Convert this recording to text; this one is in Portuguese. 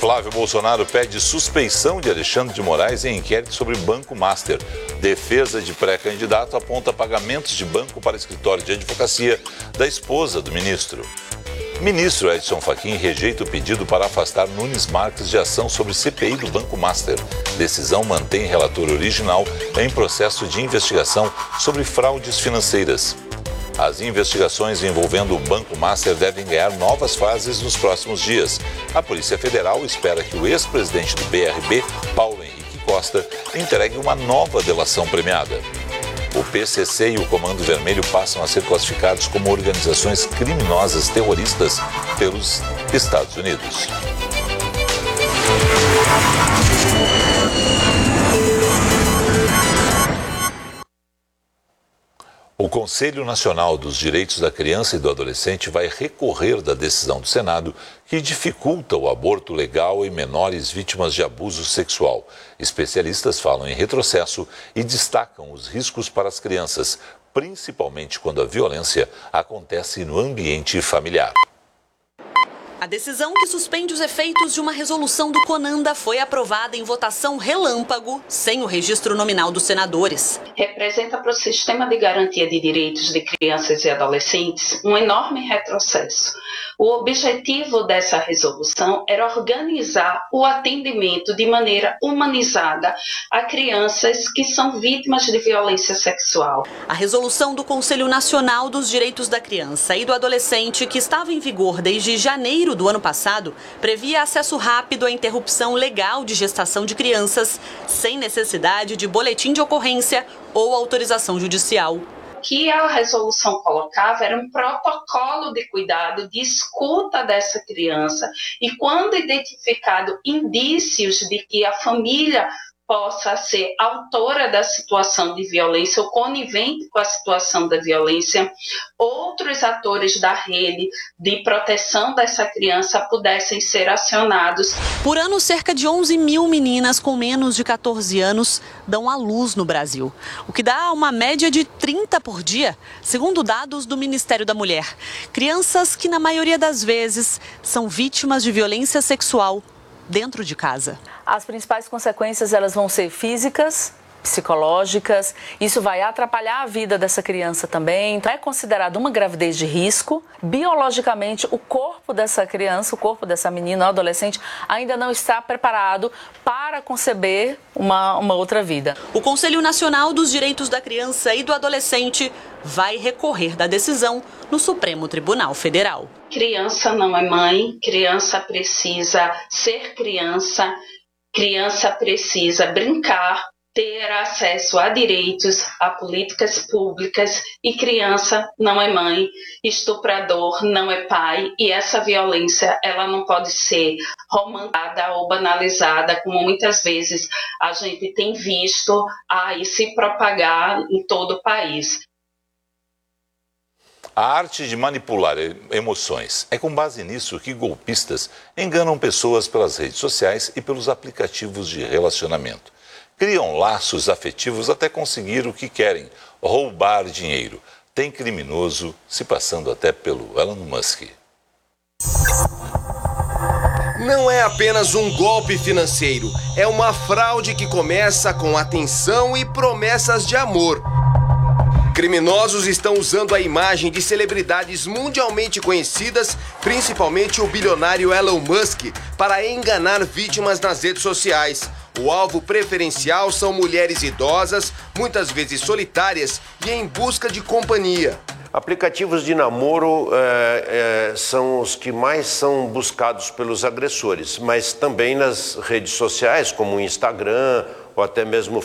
Flávio Bolsonaro pede suspeição de Alexandre de Moraes em inquérito sobre Banco Master. Defesa de pré-candidato aponta pagamentos de banco para escritório de advocacia da esposa do ministro. Ministro Edson Fachin rejeita o pedido para afastar Nunes Marques de ação sobre CPI do Banco Master. Decisão mantém relator original em processo de investigação sobre fraudes financeiras. As investigações envolvendo o Banco Master devem ganhar novas fases nos próximos dias. A Polícia Federal espera que o ex-presidente do BRB, Paulo Henrique Costa, entregue uma nova delação premiada. O PCC e o Comando Vermelho passam a ser classificados como organizações criminosas terroristas pelos Estados Unidos. O Conselho Nacional dos Direitos da Criança e do Adolescente vai recorrer da decisão do Senado que dificulta o aborto legal em menores vítimas de abuso sexual. Especialistas falam em retrocesso e destacam os riscos para as crianças, principalmente quando a violência acontece no ambiente familiar. A decisão que suspende os efeitos de uma resolução do CONANDA foi aprovada em votação relâmpago, sem o registro nominal dos senadores. Representa para o sistema de garantia de direitos de crianças e adolescentes um enorme retrocesso. O objetivo dessa resolução era organizar o atendimento de maneira humanizada a crianças que são vítimas de violência sexual. A resolução do Conselho Nacional dos Direitos da Criança e do Adolescente, que estava em vigor desde janeiro do ano passado, previa acesso rápido à interrupção legal de gestação de crianças, sem necessidade de boletim de ocorrência ou autorização judicial. O que a resolução colocava era um protocolo de cuidado, de escuta dessa criança, e quando identificado indícios de que a família possa ser autora da situação de violência ou conivente com a situação da violência, outros atores da rede de proteção dessa criança pudessem ser acionados. Por ano, cerca de 11 mil meninas com menos de 14 anos dão à luz no Brasil, o que dá uma média de 30 por dia, segundo dados do Ministério da Mulher. Crianças que, na maioria das vezes, são vítimas de violência sexual dentro de casa. As principais consequências elas vão ser físicas, psicológicas, isso vai atrapalhar a vida dessa criança também. Então é considerado uma gravidez de risco. Biologicamente, o corpo dessa criança, o corpo dessa menina ou adolescente ainda não está preparado para conceber uma outra vida. O Conselho Nacional dos Direitos da Criança e do Adolescente vai recorrer da decisão no Supremo Tribunal Federal. Criança não é mãe, criança precisa ser criança, criança precisa brincar, ter acesso a direitos, a políticas públicas, e criança não é mãe, estuprador não é pai, e essa violência ela não pode ser romantizada ou banalizada, como muitas vezes a gente tem visto aí se propagar em todo o país. A arte de manipular emoções é com base nisso que golpistas enganam pessoas pelas redes sociais e pelos aplicativos de relacionamento. Criam laços afetivos até conseguir o que querem, roubar dinheiro. Tem criminoso se passando até pelo Elon Musk. Não é apenas um golpe financeiro, é uma fraude que começa com atenção e promessas de amor. Criminosos estão usando a imagem de celebridades mundialmente conhecidas, principalmente o bilionário Elon Musk, para enganar vítimas nas redes sociais. O alvo preferencial são mulheres idosas, muitas vezes solitárias e em busca de companhia. Aplicativos de namoro são os que mais são buscados pelos agressores, mas também nas redes sociais, como o Instagram ou até mesmo